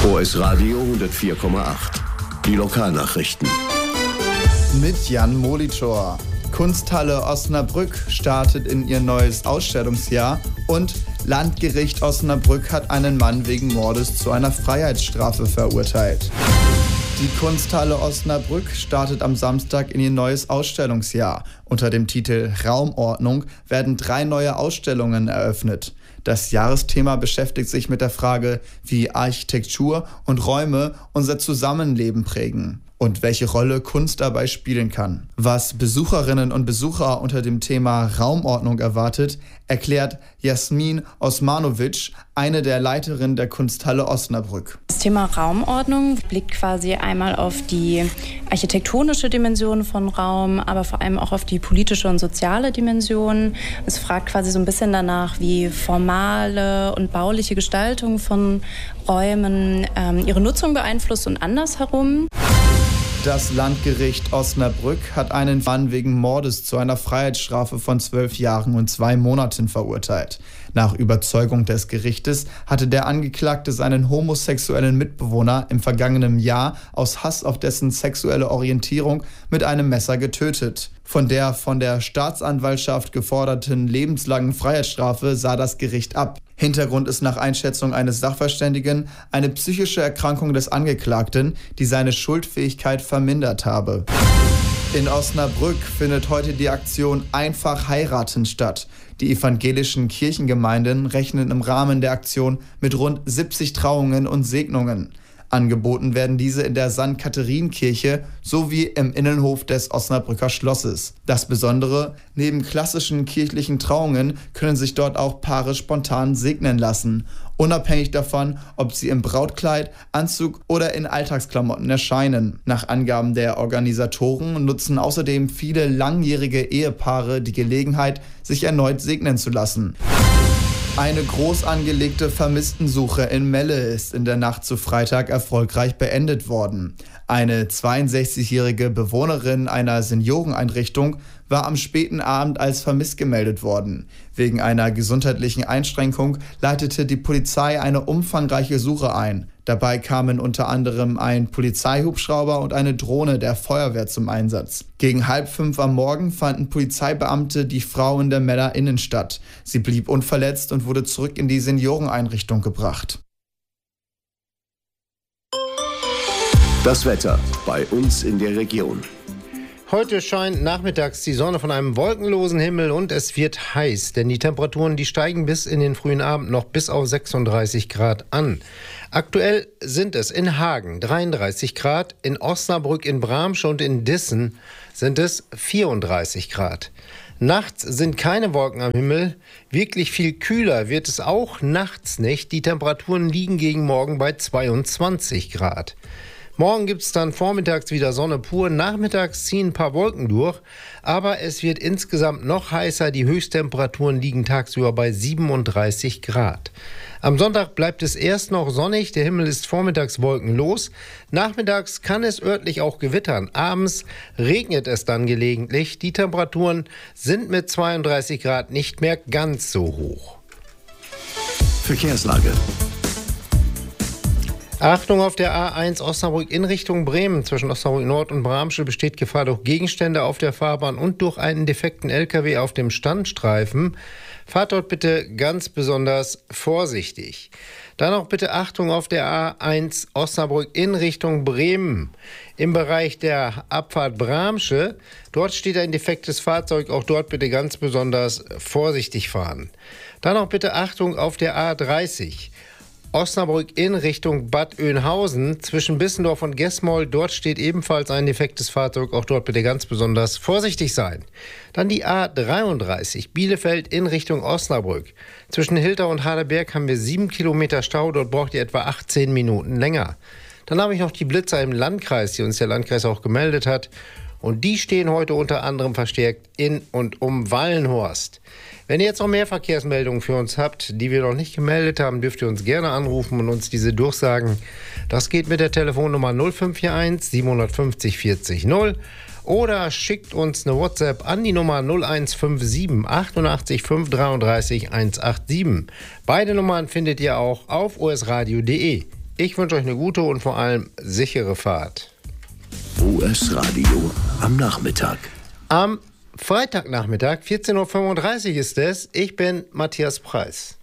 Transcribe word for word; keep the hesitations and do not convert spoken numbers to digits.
O S Radio hundertvier Komma acht. Die Lokalnachrichten. Mit Jan Molitor. Kunsthalle Osnabrück startet in ihr neues Ausstellungsjahr und Landgericht Osnabrück hat einen Mann wegen Mordes zu einer Freiheitsstrafe verurteilt. Die Kunsthalle Osnabrück startet am Samstag in ihr neues Ausstellungsjahr. Unter dem Titel Raumordnung werden drei neue Ausstellungen eröffnet. Das Jahresthema beschäftigt sich mit der Frage, wie Architektur und Räume unser Zusammenleben prägen und welche Rolle Kunst dabei spielen kann. Was Besucherinnen und Besucher unter dem Thema Raumordnung erwartet, erklärt Jasmin Osmanovic, eine der Leiterinnen der Kunsthalle Osnabrück. Das Thema Raumordnung blickt quasi einmal auf die architektonische Dimension von Raum, aber vor allem auch auf die politische und soziale Dimension. Es fragt quasi so ein bisschen danach, wie formale und bauliche Gestaltung von Räumen ähm, ihre Nutzung beeinflusst und andersherum. Das Landgericht Osnabrück hat einen Mann wegen Mordes zu einer Freiheitsstrafe von zwölf Jahren und zwei Monaten verurteilt. Nach Überzeugung des Gerichtes hatte der Angeklagte seinen homosexuellen Mitbewohner im vergangenen Jahr aus Hass auf dessen sexuelle Orientierung mit einem Messer getötet. Von der von der Staatsanwaltschaft geforderten lebenslangen Freiheitsstrafe sah das Gericht ab. Hintergrund ist nach Einschätzung eines Sachverständigen eine psychische Erkrankung des Angeklagten, die seine Schuldfähigkeit vermindert habe. In Osnabrück findet heute die Aktion Einfach heiraten statt. Die evangelischen Kirchengemeinden rechnen im Rahmen der Aktion mit rund siebzig Trauungen und Segnungen. Angeboten werden diese in der Sankt Katharinen-Kirche sowie im Innenhof des Osnabrücker Schlosses. Das Besondere, neben klassischen kirchlichen Trauungen können sich dort auch Paare spontan segnen lassen, unabhängig davon, ob sie im Brautkleid, Anzug oder in Alltagsklamotten erscheinen. Nach Angaben der Organisatoren nutzen außerdem viele langjährige Ehepaare die Gelegenheit, sich erneut segnen zu lassen. Eine groß angelegte Vermisstensuche in Melle ist in der Nacht zu Freitag erfolgreich beendet worden. Eine zweiundsechzigjährige Bewohnerin einer Senioreneinrichtung war am späten Abend als vermisst gemeldet worden. Wegen einer gesundheitlichen Einschränkung leitete die Polizei eine umfangreiche Suche ein. Dabei kamen unter anderem ein Polizeihubschrauber und eine Drohne der Feuerwehr zum Einsatz. Gegen halb fünf am Morgen fanden Polizeibeamte die Frau in der Meller Innenstadt. Sie blieb unverletzt und wurde zurück in die Senioreneinrichtung gebracht. Das Wetter bei uns in der Region. Heute scheint nachmittags die Sonne von einem wolkenlosen Himmel und es wird heiß, denn die Temperaturen, die steigen bis in den frühen Abend noch bis auf sechsunddreißig Grad an. Aktuell sind es in Hagen dreiunddreißig Grad, in Osnabrück, in Bramsche und in Dissen sind es vierunddreißig Grad. Nachts sind keine Wolken am Himmel, wirklich viel kühler wird es auch nachts nicht. Die Temperaturen liegen gegen morgen bei zweiundzwanzig Grad. Morgen gibt es dann vormittags wieder Sonne pur, nachmittags ziehen ein paar Wolken durch, aber es wird insgesamt noch heißer, die Höchsttemperaturen liegen tagsüber bei siebenunddreißig Grad. Am Sonntag bleibt es erst noch sonnig, der Himmel ist vormittags wolkenlos, nachmittags kann es örtlich auch gewittern, abends regnet es dann gelegentlich, die Temperaturen sind mit zweiunddreißig Grad nicht mehr ganz so hoch. Verkehrslage. Achtung, auf der A eins Osnabrück in Richtung Bremen. Zwischen Osnabrück Nord und Bramsche besteht Gefahr durch Gegenstände auf der Fahrbahn und durch einen defekten L K W auf dem Standstreifen. Fahrt dort bitte ganz besonders vorsichtig. Dann auch bitte Achtung auf der A eins Osnabrück in Richtung Bremen. Im Bereich der Abfahrt Bramsche, dort steht ein defektes Fahrzeug. Auch dort bitte ganz besonders vorsichtig fahren. Dann auch bitte Achtung auf der A dreißig. Osnabrück in Richtung Bad Oeynhausen zwischen Bissendorf und Gesmold. Dort steht ebenfalls ein defektes Fahrzeug. Auch dort bitte ganz besonders vorsichtig sein. Dann die A dreiunddreißig Bielefeld in Richtung Osnabrück. Zwischen Hilter und Haderberg haben wir sieben Kilometer Stau. Dort braucht ihr etwa achtzehn Minuten länger. Dann habe ich noch die Blitzer im Landkreis, die uns der Landkreis auch gemeldet hat. Und die stehen heute unter anderem verstärkt in und um Wallenhorst. Wenn ihr jetzt noch mehr Verkehrsmeldungen für uns habt, die wir noch nicht gemeldet haben, dürft ihr uns gerne anrufen und uns diese durchsagen. Das geht mit der Telefonnummer null fünf vier eins sieben fünf null vierzig null oder schickt uns eine WhatsApp an die Nummer null eins fünf sieben achtundachtzig fünf dreiunddreißig eins acht sieben. Beide Nummern findet ihr auch auf o s radio punkt de. Ich wünsche euch eine gute und vor allem sichere Fahrt. O S Radio am Nachmittag. Am Freitagnachmittag, vierzehn Uhr fünfunddreißig ist es. Ich bin Matthias Preis.